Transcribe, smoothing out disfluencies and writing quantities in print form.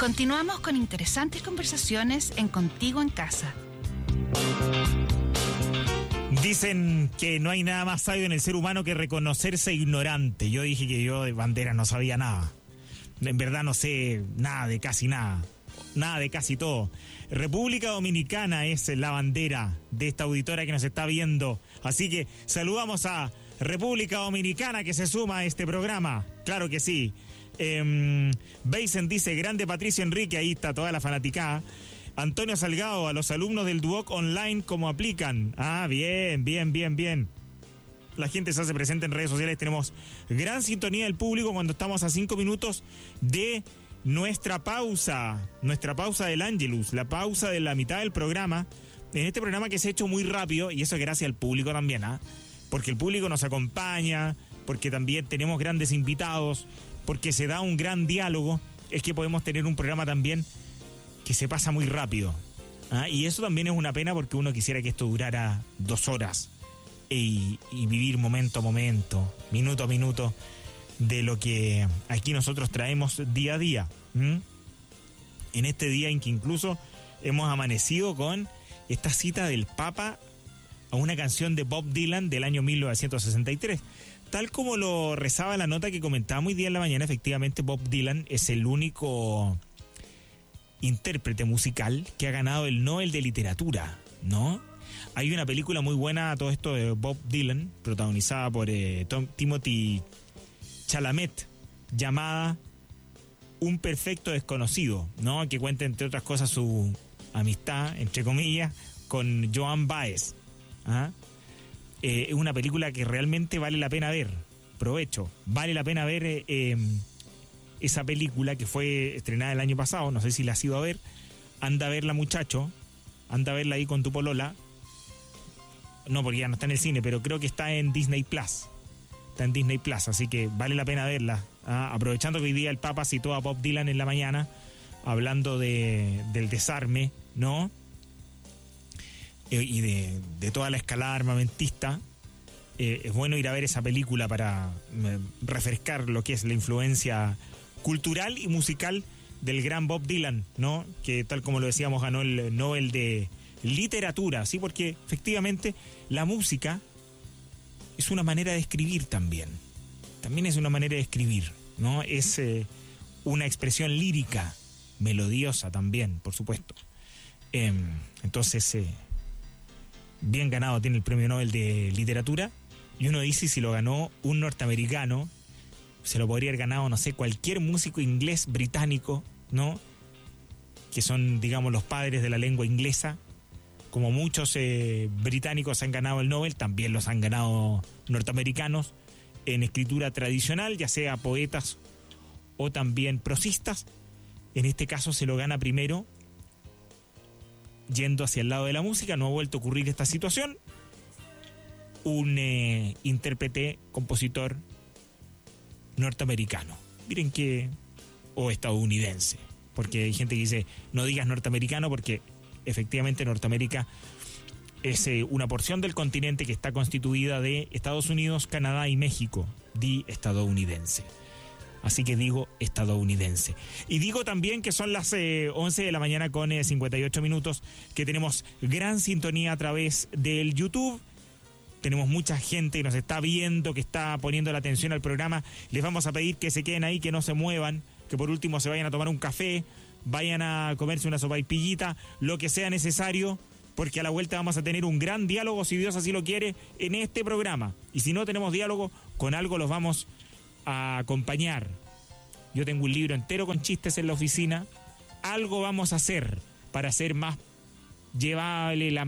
Continuamos con interesantes conversaciones en Contigo en Casa. Dicen que no hay nada más sabio en el ser humano que reconocerse ignorante. Yo dije que yo de banderas no sabía nada. En verdad no sé nada de casi nada. Nada de casi todo. República Dominicana es la bandera de esta auditora que nos está viendo. Así que saludamos a República Dominicana que se suma a este programa. Claro que sí. Beisen dice, grande Patricio Enrique, ahí está toda la fanaticada. Antonio Salgado, a los alumnos del Duoc Online, ¿cómo aplican? Ah, bien. La gente se hace presente en redes sociales. Tenemos gran sintonía del público cuando estamos a 5 minutos de nuestra pausa del Angelus, la pausa de la mitad del programa. En este programa que se ha hecho muy rápido, y eso gracias al público también, porque el público nos acompaña, porque también tenemos grandes invitados, porque se da un gran diálogo, es que podemos tener un programa también que se pasa muy rápido. Y eso también es una pena porque uno quisiera que esto durara 2 horas y vivir momento a momento, minuto a minuto, de lo que aquí nosotros traemos día a día. En este día en que incluso hemos amanecido con esta cita del Papa a una canción de Bob Dylan del año 1963. Tal como lo rezaba la nota que comentábamos hoy día en la mañana, efectivamente Bob Dylan es el único intérprete musical que ha ganado el Nobel de Literatura, ¿no? Hay una película muy buena, todo esto de Bob Dylan, protagonizada por Timothy Chalamet, llamada Un Perfecto Desconocido, ¿no? Que cuenta, entre otras cosas, su amistad, entre comillas, con Joan Baez. Es una película que realmente vale la pena ver. Provecho. Vale la pena ver esa película que fue estrenada el año pasado. No sé si la has ido a ver. Anda a verla, muchacho. Anda a verla ahí con tu polola. No, porque ya no está en el cine, pero creo que está en Disney Plus. Está en Disney Plus, así que vale la pena verla. Aprovechando que hoy día el Papa citó a Bob Dylan en la mañana, hablando del desarme, ¿no? Y de toda la escalada armamentista. Es bueno ir a ver esa película para refrescar lo que es la influencia cultural y musical del gran Bob Dylan, ¿no? Que tal como lo decíamos ganó el Nobel de Literatura, ¿sí? Porque efectivamente la música es una manera de escribir también. También es una manera de escribir, ¿no? Es una expresión lírica, melodiosa también, por supuesto. Entonces, bien ganado tiene el premio Nobel de Literatura. Y uno dice, si lo ganó un norteamericano, se lo podría haber ganado, no sé, cualquier músico inglés, británico, ¿no? Que son, digamos, los padres de la lengua inglesa. Como muchos británicos han ganado el Nobel, también los han ganado norteamericanos en escritura tradicional, ya sea poetas o también prosistas. En este caso se lo gana primero yendo hacia el lado de la música. No ha vuelto a ocurrir esta situación. Un intérprete, compositor norteamericano. Miren que... o estadounidense. Porque hay gente que dice, no digas norteamericano porque efectivamente Norteamérica es una porción del continente que está constituida de Estados Unidos, Canadá y México. Di estadounidense. Así que digo estadounidense. Y digo también que son las 11 de la mañana con 58 minutos, que tenemos gran sintonía a través del YouTube. Tenemos mucha gente que nos está viendo, que está poniendo la atención al programa. Les vamos a pedir que se queden ahí, que no se muevan, que por último se vayan a tomar un café, vayan a comerse una sopaipillita, lo que sea necesario, porque a la vuelta vamos a tener un gran diálogo, si Dios así lo quiere, en este programa. Y si no tenemos diálogo, con algo los vamos a acompañar. Yo tengo un libro entero con chistes en la oficina. Algo vamos a hacer para hacer más llevable la